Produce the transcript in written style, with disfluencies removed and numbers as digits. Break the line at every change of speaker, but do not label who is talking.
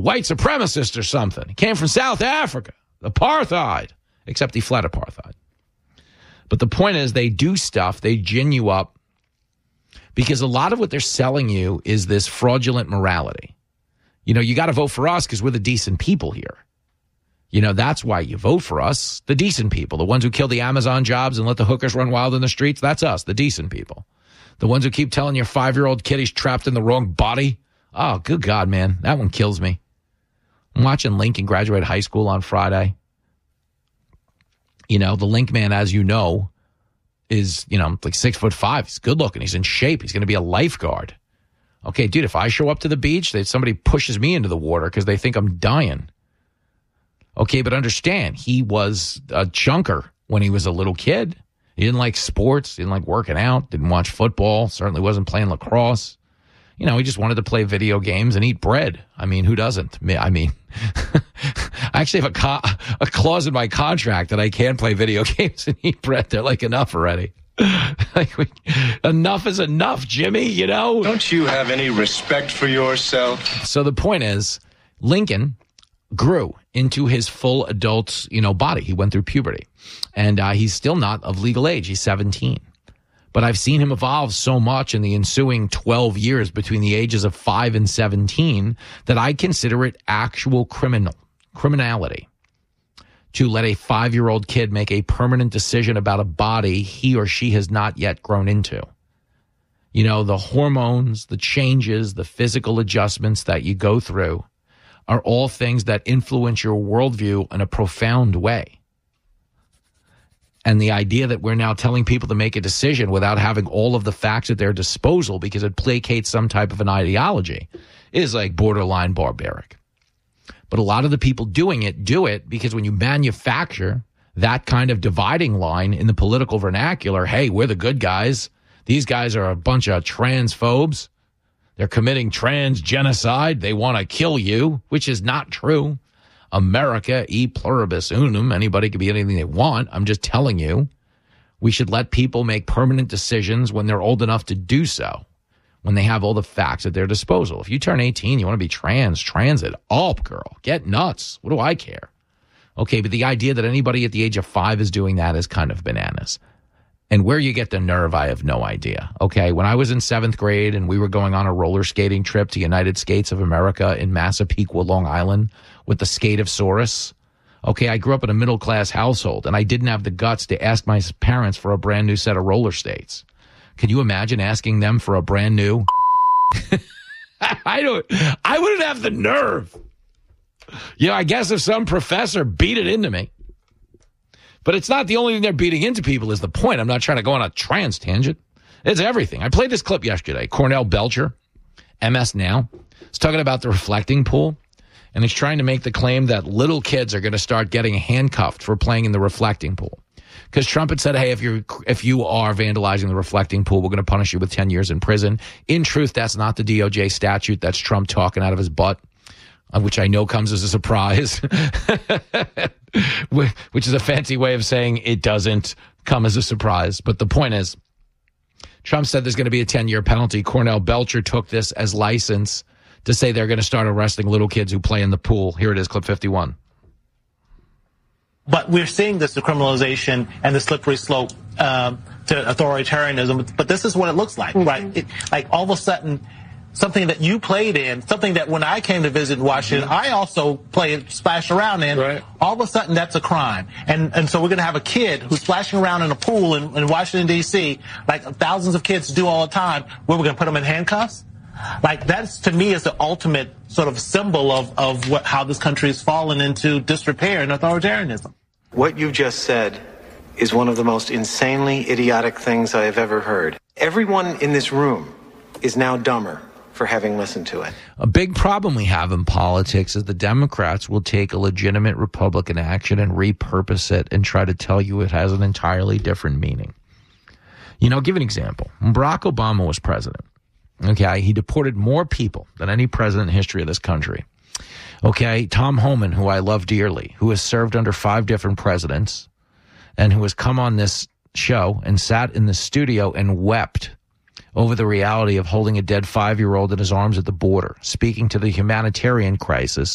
white supremacist or something. He came from South Africa, apartheid, except he fled apartheid. But the point is they do stuff, they gin you up, because a lot of what they're selling you is this fraudulent morality. You got to vote for us because we're the decent people here. That's why you vote for us, the decent people, the ones who kill the Amazon jobs and let the hookers run wild in the streets. That's us, the decent people. The ones who keep telling your 5-year-old kid he's trapped in the wrong body. Oh, good God, man. That one kills me. I'm watching Lincoln graduate high school on Friday. The Link man, as you know, is, like 6'5". He's good looking. He's in shape. He's going to be a lifeguard. Okay, dude, if I show up to the beach, somebody pushes me into the water because they think I'm dying. Okay, but understand, he was a chunker when he was a little kid. He didn't like sports, didn't like working out, didn't watch football, certainly wasn't playing lacrosse. He just wanted to play video games and eat bread. I mean, who doesn't? I actually have a clause in my contract that I can play video games and eat bread. They're like, enough already. Enough is enough, Jimmy,
Don't you have any respect for yourself?
So the point is, Lincoln grew into his full adult, body. He went through puberty. And he's still not of legal age. He's 17. But I've seen him evolve so much in the ensuing 12 years between the ages of 5 and 17 that I consider it actual criminality to let a 5-year-old kid make a permanent decision about a body he or she has not yet grown into. The hormones, the changes, the physical adjustments that you go through are all things that influence your worldview in a profound way. And the idea that we're now telling people to make a decision without having all of the facts at their disposal because it placates some type of an ideology is like borderline barbaric. But a lot of the people doing it do it because when you manufacture that kind of dividing line in the political vernacular, hey, we're the good guys. These guys are a bunch of transphobes. They're committing trans genocide. They want to kill you, which is not true. America, e pluribus unum. Anybody can be anything they want. I'm just telling you, we should let people make permanent decisions when they're old enough to do so, when they have all the facts at their disposal. If you turn 18, you want to be transit up, girl. Get nuts. What do I care? Okay, but the idea that anybody at the age of 5 is doing that is kind of bananas. And where you get the nerve, I have no idea. Okay, when I was in 7th grade and we were going on a roller skating trip to United Skates of America in Massapequa, Long Island, with the Skate-osaurus. Okay, I grew up in a middle-class household, and I didn't have the guts to ask my parents for a brand new set of roller skates. Can you imagine asking them for a brand new? I wouldn't have the nerve. I guess if some professor beat it into me. But it's not the only thing they're beating into people is the point. I'm not trying to go on a trans tangent. It's everything. I played this clip yesterday. Cornell Belcher, MS Now, is talking about the reflecting pool. And he's trying to make the claim that little kids are going to start getting handcuffed for playing in the reflecting pool. Because Trump had said, hey, if you are vandalizing the reflecting pool, we're going to punish you with 10 years in prison. In truth, that's not the DOJ statute. That's Trump talking out of his butt, which I know comes as a surprise, which is a fancy way of saying it doesn't come as a surprise. But the point is, Trump said there's going to be a 10-year penalty. Cornell Belcher took this as license to say they're going to start arresting little kids who play in the pool. Here it is, clip 51.
But we're seeing this decriminalization and the slippery slope to authoritarianism. But this is what it looks like, right? Like all of a sudden, something that you played in, something that when I came to visit Washington, I also played, splashed around in. Right. All of a sudden, that's a crime. And so we're going to have a kid who's splashing around in a pool in Washington, D.C., like thousands of kids do all the time, where we're going to put them in handcuffs? Like, that's, to me, is the ultimate sort of symbol of how this country has fallen into disrepair and authoritarianism.
What you just said is one of the most insanely idiotic things I have ever heard. Everyone in this room is now dumber for having listened to it.
A big problem we have in politics is the Democrats will take a legitimate Republican action and repurpose it and try to tell you it has an entirely different meaning. I'll give an example. When Barack Obama was president, okay, he deported more people than any president in history of this country. Okay, Tom Homan, who I love dearly, who has served under 5 different presidents and who has come on this show and sat in the studio and wept over the reality of holding a dead 5-year-old in his arms at the border, speaking to the humanitarian crisis